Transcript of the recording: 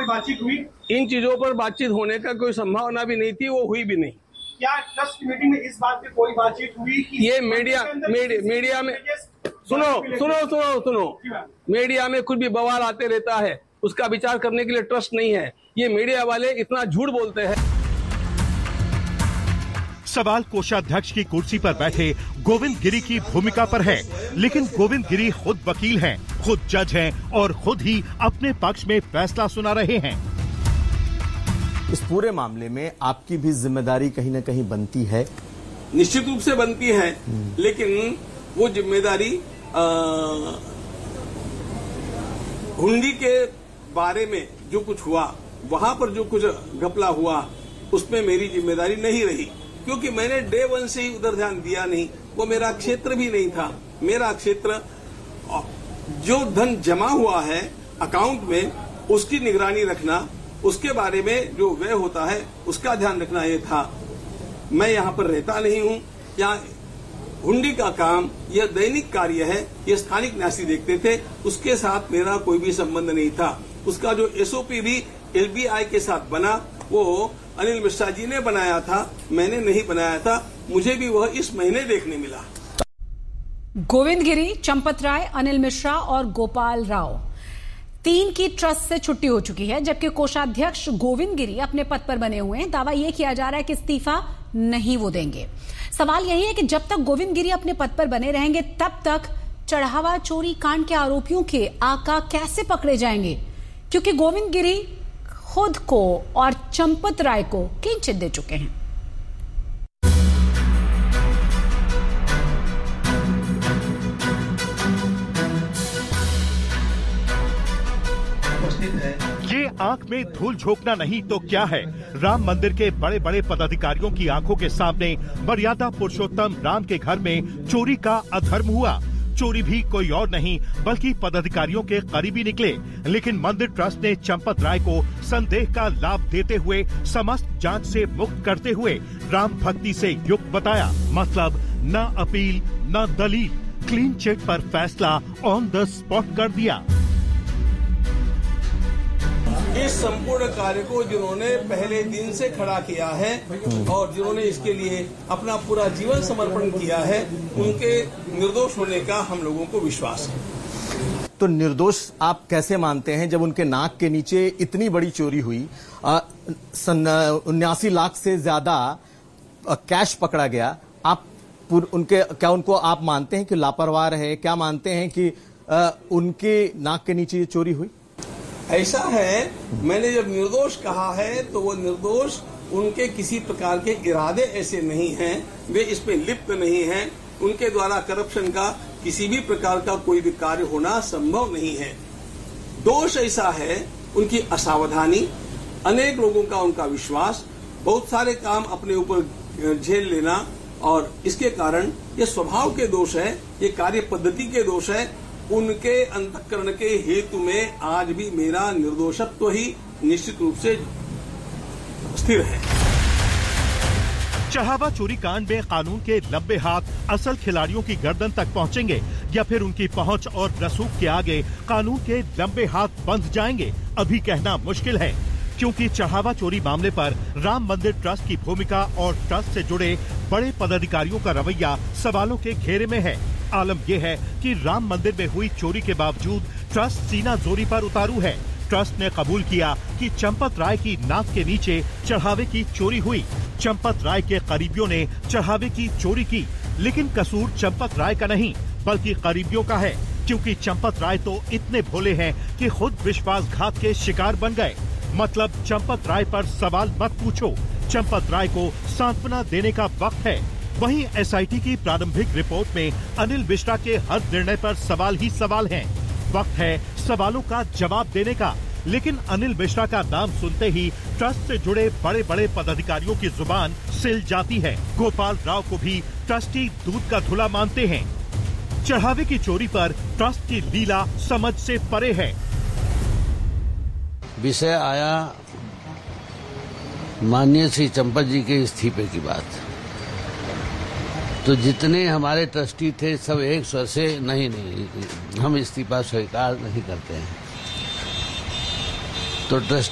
कोई बातचीत हुई? इन चीजों पर बातचीत होने का कोई संभावना भी नहीं थी, वो हुई भी नहीं। क्या ट्रस्ट मीटिंग में इस बात पे कोई बातचीत हुई कि ये मीडिया में सुनो मीडिया में कुछ भी बवाल आते रहता है, उसका विचार करने के लिए ट्रस्ट नहीं है। ये मीडिया वाले इतना झूठ बोलते हैं। सवाल कोषाध्यक्ष की कुर्सी पर बैठे गोविंद गिरी की भूमिका पर है, लेकिन गोविंद गिरी खुद वकील हैं, खुद जज हैं और खुद ही अपने पक्ष में फैसला सुना रहे हैं। इस पूरे मामले में आपकी भी जिम्मेदारी कहीं न कहीं बनती है। निश्चित रूप से बनती है, लेकिन वो जिम्मेदारी हुंडी के बारे में जो कुछ हुआ, वहां पर जो कुछ घपला हुआ, उसमें मेरी जिम्मेदारी नहीं रही, क्योंकि मैंने डे वन से ही उधर ध्यान दिया नहीं। वो मेरा क्षेत्र भी नहीं था। मेरा क्षेत्र जो धन जमा हुआ है अकाउंट में, उसकी निगरानी रखना, उसके बारे में जो व्यय होता है उसका ध्यान रखना ये था। मैं यहाँ पर रहता नहीं हूँ। यहाँ हुंडी का काम यह दैनिक कार्य है, ये स्थानिक न्यासी देखते थे, उसके साथ मेरा कोई भी संबंध नहीं था। उसका जो एसओपी भी एलबीआई के साथ बना, वो अनिल मिश्रा जी ने बनाया था, मैंने नहीं बनाया था। मुझे भी वह इस महीने देखने मिला। गोविंद गिरी, चंपत राय, अनिल मिश्रा और गोपाल राव, 3 की ट्रस्ट से छुट्टी हो चुकी है, जबकि कोषाध्यक्ष गोविंद गिरी अपने पद पर बने हुए हैं। दावा यह किया जा रहा है कि इस्तीफा नहीं वो देंगे। सवाल यही है कि जब तक गोविंद गिरी अपने पद पर बने रहेंगे, तब तक चढ़ावा चोरी कांड के आरोपियों के आका कैसे पकड़े जाएंगे, क्योंकि गोविंद गिरी खुद को और चंपत राय को क्लीन चिट दे चुके हैं। ये आंख में धूल झोंकना नहीं तो क्या है। राम मंदिर के बड़े बड़े पदाधिकारियों की आंखों के सामने मर्यादा पुरुषोत्तम राम के घर में चोरी का अधर्म हुआ। चोरी भी कोई और नहीं बल्कि पदाधिकारियों के करीबी निकले, लेकिन मंदिर ट्रस्ट ने चंपत राय को संदेह का लाभ देते हुए समस्त जांच से मुक्त करते हुए राम भक्ति से युक्त बताया। मतलब न अपील न दलील, क्लीन चिट पर फैसला ऑन द स्पॉट कर दिया। इस संपूर्ण कार्य को जिन्होंने पहले दिन से खड़ा किया है और जिन्होंने इसके लिए अपना पूरा जीवन समर्पण किया है, उनके निर्दोष होने का हम लोगों को विश्वास है। तो निर्दोष आप कैसे मानते हैं जब उनके नाक के नीचे इतनी बड़ी चोरी हुई, 79 लाख से ज्यादा कैश पकड़ा गया? आप उनको आप मानते हैं कि लापरवाह है? क्या मानते हैं कि उनके नाक के नीचे ये चोरी हुई? ऐसा है, मैंने जब निर्दोष कहा है तो वो निर्दोष, उनके किसी प्रकार के इरादे ऐसे नहीं हैं, वे इसमें लिप्त नहीं हैं, उनके द्वारा करप्शन का किसी भी प्रकार का कोई भी कार्य होना संभव नहीं है। दोष ऐसा है उनकी असावधानी, अनेक लोगों का उनका विश्वास, बहुत सारे काम अपने ऊपर झेल लेना, और इसके कारण ये स्वभाव के दोष है, ये कार्य पद्धति के दोष है। उनके अंतःकरण के हेतु में आज भी मेरा निर्दोषत्व ही निश्चित रूप से स्थिर है। चढ़ावा चोरी कांड में कानून के लंबे हाथ असल खिलाड़ियों की गर्दन तक पहुंचेंगे या फिर उनकी पहुंच और रसूख के आगे कानून के लंबे हाथ बंध जाएंगे, अभी कहना मुश्किल है। क्योंकि चढ़ावा चोरी मामले पर राम मंदिर ट्रस्ट की भूमिका और ट्रस्ट से जुड़े बड़े पदाधिकारियों का रवैया सवालों के घेरे में है। आलम यह है कि राम मंदिर में हुई चोरी के बावजूद ट्रस्ट सीना जोरी पर उतारू है। ट्रस्ट ने कबूल किया कि चंपत राय की नाक के नीचे चढ़ावे की चोरी हुई। चंपत राय के करीबियों ने चढ़ावे की चोरी की, लेकिन कसूर चंपत राय का नहीं बल्कि करीबियों का है, क्योंकि चंपत राय तो इतने भोले हैं कि खुद विश्वासघात के शिकार बन गए। मतलब चंपत राय पर सवाल मत पूछो, चंपत राय को सांत्वना देने का वक्त है। वहीं एसआईटी की प्रारंभिक रिपोर्ट में अनिल मिश्रा के हर निर्णय पर सवाल ही सवाल हैं। वक्त है सवालों का जवाब देने का, लेकिन अनिल मिश्रा का नाम सुनते ही ट्रस्ट से जुड़े बड़े बड़े पदाधिकारियों की जुबान सिल जाती है। गोपाल राव को भी ट्रस्टी दूध का धुला मानते हैं। चढ़ावे की चोरी पर ट्रस्ट की लीला समझ से परे है। विषय आया माननीय श्री चंपत जी के इस्तीफे की बात, तो जितने हमारे ट्रस्टी थे सब एक स्वर से नहीं हम इस्तीफा स्वीकार नहीं करते हैं। तो ट्रस्ट